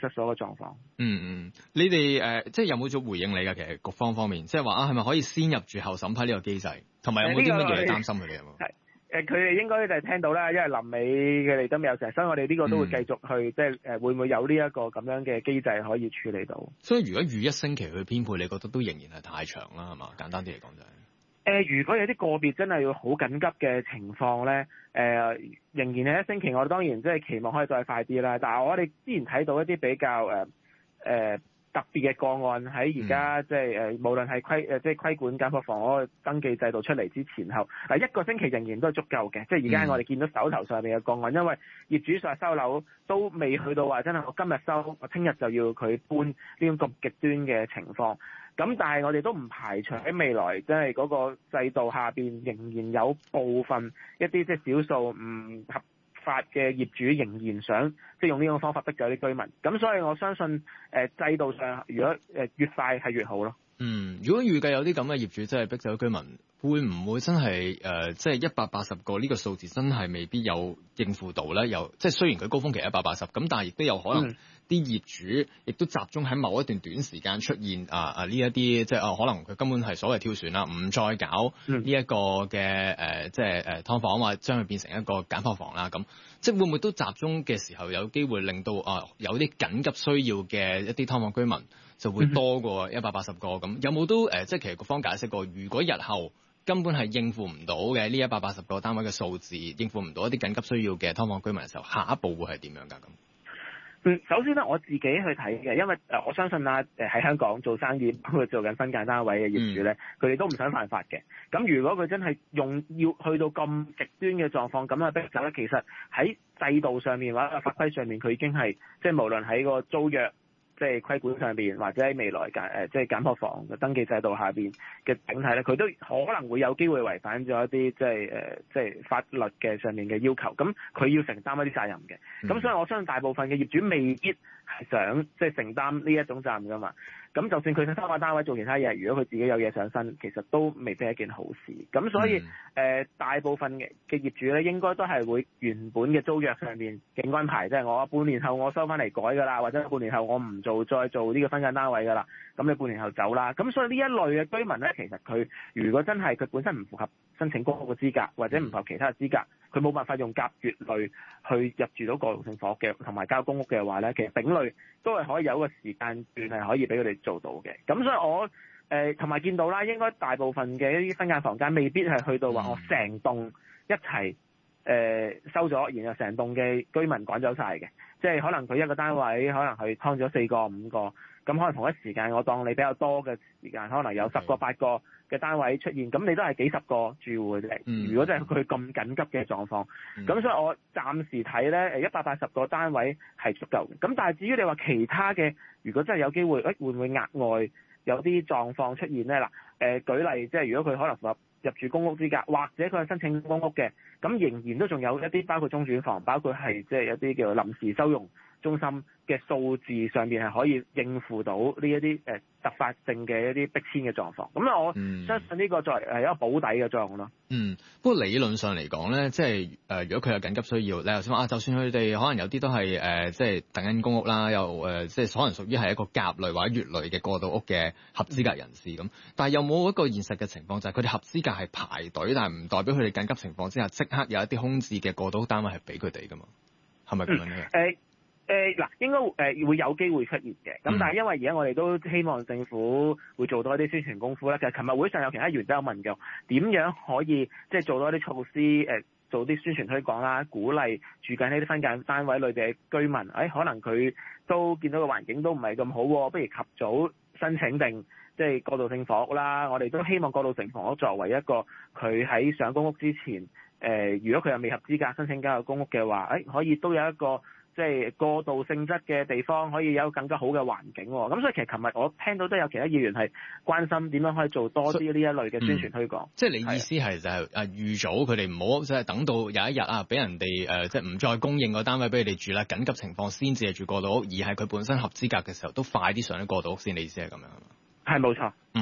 失所嘅狀況。 你哋即係有冇做回應你㗎？其實局方面，即係話係咪可以先入住後審批呢個機制，同埋有冇啲乜嘢擔心佢哋有冇？ 佢哋應該就係聽到啦，因為臨尾佢哋都未有成，所以我哋呢個都會繼續去，即係會唔會有呢一個咁樣嘅機制可以處理到？ 所以如果預一星期去編配，你覺得都仍然係太長啦，係嘛？簡單啲嚟講就係。 如果有啲個別真係要好緊急嘅情況咧，仍然係一星期，我哋當然即係期望可以再快啲啦。但係我哋之前睇到一啲比較特別嘅個案喺而家即係無論係規管簡樸房嗰個登記制度出嚟之前後，一個星期仍然都係足夠嘅。即係而家我哋見到手頭上面嘅個案，因為業主話收樓都未去到話真係我今日收，我聽日就要佢搬呢種咁極端嘅情況。咁但係我哋都唔排除喺未來即係嗰個制度下邊仍然有部分一啲即係少數唔合法嘅業主仍然想即係用呢種方法逼走啲居民。咁所以我相信制度上如果越快係越好咯。 如果預計有啲咁嘅業主真係逼走居民，會唔會真係即係180個呢個數字真係未必有應付到咧？即係雖然佢高峰期180，咁但係亦都有可能啲業主亦都集中喺某一段短時間出現呢一啲即係可能佢根本係所謂跳船啦，唔再搞呢一個嘅即係劏房，或者將佢變成一個簡樸房啦。咁即係會唔會都集中嘅時候有機會令到有啲緊急需要嘅一啲劏房居民就會多過180個咁？有冇都即係其實局方解釋過，如果日後根本係應付唔到嘅呢180個單位嘅數字，應付唔到一啲緊急需要嘅劏房居民嘅時候，下一步會係點樣㗎？咁首先咧，我自己去睇嘅，因為我相信啦，喺香港做生意，包括做緊分間單位嘅業主咧，佢哋都唔想犯法嘅。咁如果佢真係要去到咁極端嘅狀況，咁啊逼走咧，其實喺制度上面或者法規上面，佢已經係即係無論喺個租約即係規管上邊，或者喺未來即係簡樸房嘅登記制度下邊嘅整體咧，佢都可能會有機會違反咗一啲即係法律嘅上面嘅要求。咁佢要承擔一啲責任嘅。咁所以我相信大部分嘅業主未必係想即係承擔呢一種責任噶嘛。咁就算佢想收買單位做其他嘢，如果佢自己有嘢上身，其實都未必係一件好事。咁所以大部分嘅業主咧，應該都係會原本嘅租約上面嘅安排，即係我半年後我收翻嚟改㗎啦，或者半年後我唔再做呢個分間單位㗎啦，咁你半年後走啦。咁所以呢一類嘅居民咧，其實佢如果真係佢本身唔符合申請公屋嘅資格，或者唔符合其他嘅資格，佢冇辦法用甲乙類去入住到過渡性房屋嘅同埋交公屋嘅話咧，其實丙類都係可以有個時間段係可以俾佢哋做到嘅。咁所以我同埋見到啦，應該大部分嘅一啲分間房間未必係去到話我成棟一齊收咗，然後成棟嘅居民趕走晒嘅。即係可能佢一個單位可能佢劏咗4個5個，咁可能同一時間我當你比較多嘅時間，可能有10個8個嘅單位出現，咁你都係幾十個住戶嘅啫。如果真係佢咁緊急嘅狀況，咁所以我暫時睇咧180個單位係足夠嘅。咁但係至於你話其他嘅，如果真係有機會，會唔會額外有啲狀況出現咧？嗱，舉例即係如果佢可能符合入住公屋資格，或者佢係申請公屋嘅，咁仍然都仲有一啲包括中轉房，包括係即係一啲叫臨時收容中心嘅數字上面係可以應付到呢一啲突發性嘅一啲逼遷嘅狀況。咁我相信呢個作為係一個保底嘅作用咯。 不過理論上嚟講咧，即係如果佢有緊急需要，你頭先話就算佢哋可能有啲都係即係等緊公屋啦，又即係可能屬於係一個甲類或者乙類嘅過渡屋嘅合資格人士咁，但係有冇一個現實嘅情況，就係佢哋合資格係排隊，但係唔代表佢哋緊急情況之下即刻有一啲空置嘅過渡屋單位係俾佢哋噶嘛？係咪咁樣咧？ 嗱，應該會有機會出現嘅。咁但係因為而家我哋都希望政府會做多一啲宣傳功夫啦。其實琴日會上有其他議員都有問嘅，點樣可以即係做多一啲措施，做啲宣傳推廣啦，鼓勵住緊呢啲分間單位裏邊嘅居民，可能佢都見到個環境都唔係咁好，不如及早申請定即係過渡性房屋啦。我哋都希望過渡性房屋作為一個佢喺上公屋之前，如果佢又未合資格申請加入公屋嘅話，可以都有一個即係過渡性質嘅地方，可以有更加好嘅環境。咁所以其實琴日我聽到都有其他議員係關心點樣可以做多啲呢一類嘅宣傳推廣。 即係你意思係就係預早佢哋唔好即係等到有一日俾人哋即係唔再供應個單位俾你哋住啦，緊急情況先至係住過渡屋，而係佢本身合資格嘅時候都快啲上啲過渡屋先。你意思係咁樣係嘛？ 係冇錯。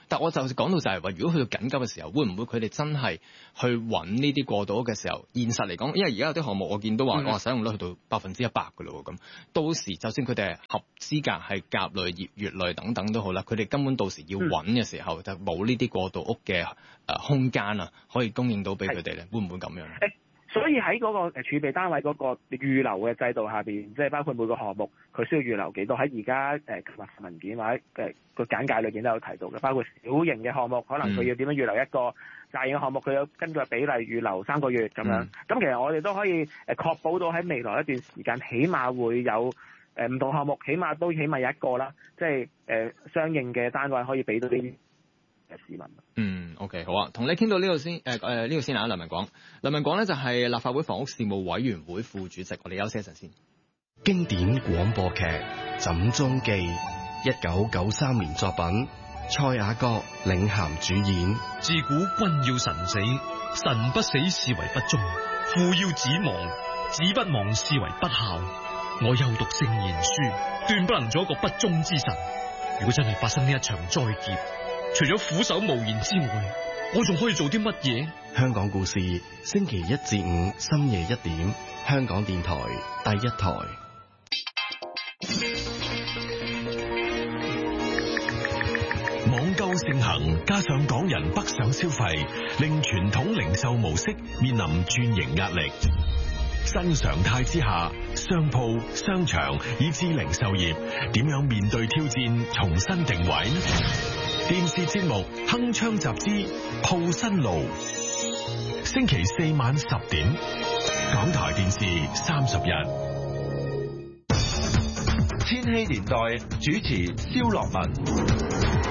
但我就講到就係話，如果去到緊急嘅時候，會唔會佢哋真係去揾呢啲過渡屋嘅時候，現實嚟講，因為而家有啲項目我見到話，使用率去到100%㗎咯喎，咁到時就算佢哋係合資格係甲類、乙類等等都好啦，佢哋根本到時要揾嘅時候，就冇呢啲過渡屋嘅空間啊，可以供應到俾佢哋咧，會唔會咁樣？ 所以喺嗰個儲備單位嗰個預留嘅制度下邊，即係包括每個項目佢需要預留幾多，喺而家文件或者個簡介裏邊都有提到嘅，包括小型嘅項目，可能佢要點樣預留一個，大型嘅項目佢有根據比例預留3個月咁樣。咁其實我哋都可以確保到喺未來一段時間，起碼會有唔同項目，起碼有一個啦，即係相應嘅單位可以俾到啲市民。 OK 好啊，同你傾到呢度先，呢度先啊，梁文廣。梁文廣咧就係立法會房屋事務委員會副主席，我哋休息一陣先。 經典廣播劇《枕中記》，1993年作品，蔡雅閣領銜主演。 自古君要臣死，臣不死視為不忠；父要子亡，子不亡視為不孝。我又讀聖賢書，斷不能做一個不忠之臣。如果真係發生呢一場災劫，除咗俯首無言之外，我仲可以做啲乜嘢？ 香港故事，星期1至5深夜1點，香港電台第一台。 網購盛行，加上港人北上消費，令傳統零售模式面臨轉型壓力。新常態之下，商鋪、商場以至零售業點樣面對挑戰，重新定位？電視節目《鏗鏘集之鋪新路》，星期4晚10點，港台電視30日。 千禧年代主持蕭樂文。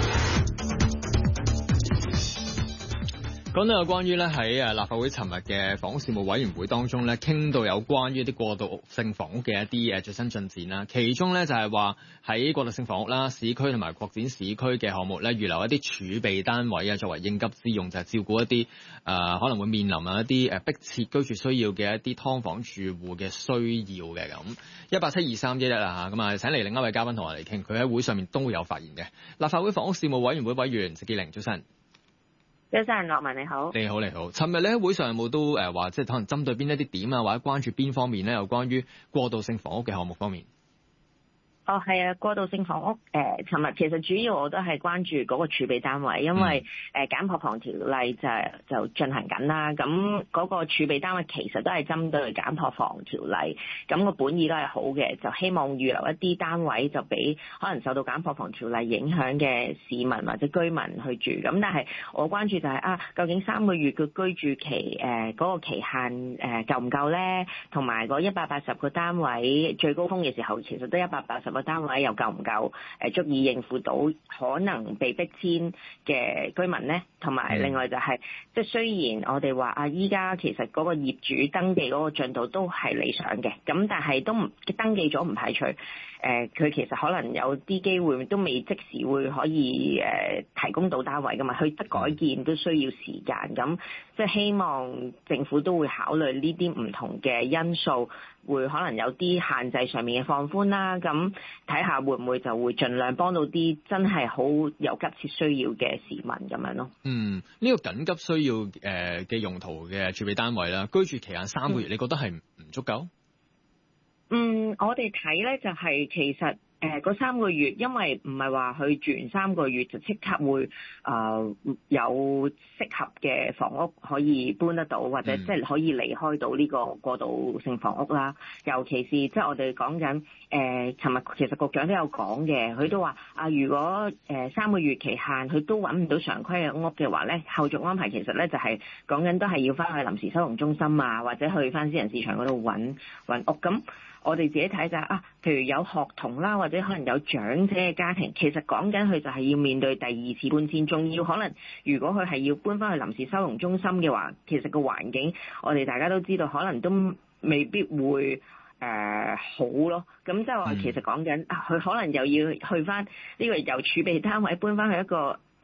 講到有關於咧喺立法會尋日嘅房屋事務委員會當中咧，傾到有關於一啲過渡性房屋嘅一啲最新進展啦。其中咧就係話喺過渡性房屋啦、市區同埋擴展市區嘅項目咧，預留一啲儲備單位啊，作為應急之用，就係照顧一啲可能會面臨一啲迫切居住需要嘅一啲劏房住戶嘅需要嘅咁。1872311啦嚇，咁啊請嚟另一位嘉賓同我哋傾，佢喺會上面都會有發言嘅。立法會房屋事務委員會委員石潔玲，早晨。 早晨，樂文你好。 你好，你好。尋日咧喺會上有冇都話，即係可能針對邊一啲點啊，或者關注邊方面咧？有關於過渡性房屋嘅項目方面。 哦，係啊，過渡性房屋尋日其實主要我都係關注嗰個儲備單位，因為減破房條例就進行緊啦。咁嗰個儲備單位其實都係針對減破房條例，咁個本意都係好嘅，就希望預留一啲單位就俾可能受到減破房條例影響嘅市民或者居民去住。咁但係我關注就係究竟3個月嘅居住期嗰個期限夠唔夠咧？同埋嗰180個單位最高峰嘅時候，其實都180個單位又夠唔夠足以應付到可能被迫遷嘅居民呢？同埋另外就係即係雖然我哋話依家其實嗰個業主登記嗰個進度都係理想嘅，咁但係都唔登記咗，唔排除佢其實可能有啲機會都未即時會可以提供到單位噶嘛，去得改建都需要時間，咁即係希望政府都會考慮呢啲唔同嘅因素，會可能有啲限制上面嘅放寬啦，咁睇下會唔會就會盡量幫到啲真係好有急切需要嘅市民咁樣咯。 呢個緊急需要嘅用途嘅儲備單位啦，居住期限3個月，你覺得係唔足夠？我哋睇咧就係其實嗰3個月，因為唔係話佢住完3個月就即刻會有適合嘅房屋可以搬得到，或者即係可以離開到呢個過渡性房屋啦。尤其是即係我哋講緊尋日其實局長都有講嘅，佢都話如果3個月期限佢都揾唔到常規嘅屋嘅話咧，後續安排其實咧就係講緊都係要翻去臨時收容中心啊，或者去翻私人市場嗰度揾屋咁。我哋自己睇就係譬如有學童啦，或者可能有長者嘅家庭，其實講緊佢就係要面對第2次搬遷，仲要可能如果佢係要搬翻去臨時收容中心嘅話，其實個環境我哋大家都知道，可能都未必會好咯。咁即係話其實講緊佢可能又要去翻呢個由儲備單位搬翻去一個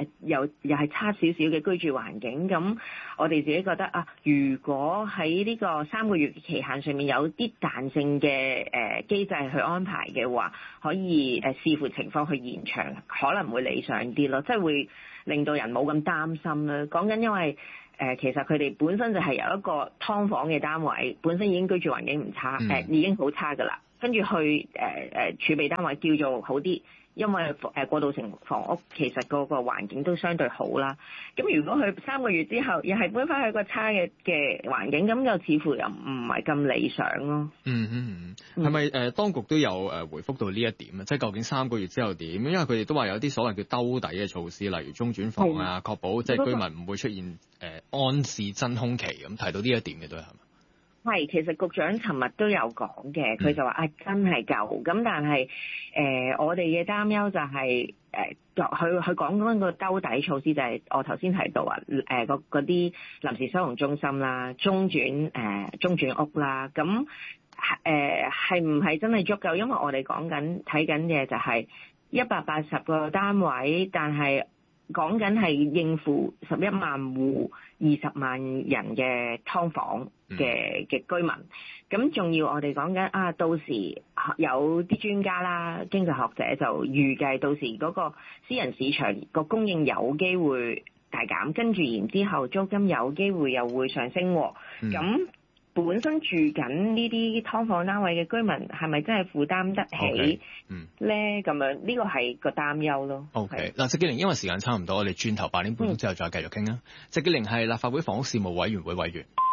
又係差少少嘅居住環境。咁我哋自己覺得啊，如果喺呢個3個月嘅期限上面有啲彈性嘅機制去安排嘅話，可以視乎情況去延長，可能會理想啲咯，即係會令到人冇咁擔心啦。講緊因為其實佢哋本身就係有一個劏房嘅單位，本身已經居住環境唔差，已經好差㗎啦。跟住去儲備單位叫做好啲，因為過渡性房屋其實個環境都相對好啦。咁如果佢3個月之後又係搬翻去個差嘅環境，咁就似乎又唔係咁理想咯。 係咪當局都有回覆到呢一點啊？即係究竟3個月之後點？因為佢哋都話有啲所謂叫兜底嘅措施，例如中轉房啊，確保即係居民唔會出現安置真空期咁，提到呢一點嘅都係咪？ 係，其實局長尋日都有講嘅，佢就話真係夠，咁但係我哋嘅擔憂就係佢講緊個兜底措施就係我頭先提到嗰啲臨時收容中心啦、中轉屋啦，咁係唔係真係足夠？因為我哋睇緊嘅就係180個單位，但係講緊係應付11萬戶、20萬人嘅劏房嘅居民，咁仲要我哋講緊到時有啲專家啦、經濟學者就預計到時嗰個私人市場個供應有機會大減，跟住然之後租金有機會又會上升，咁本身住緊呢啲劏房單位嘅居民係咪真係負擔得起咧？咁樣呢個係個擔憂咯。 OK， 嗱，席潔靈，因為時間差唔多，我哋轉頭8點半鐘之後再繼續傾啊。席潔靈係立法會房屋事務委員會委員。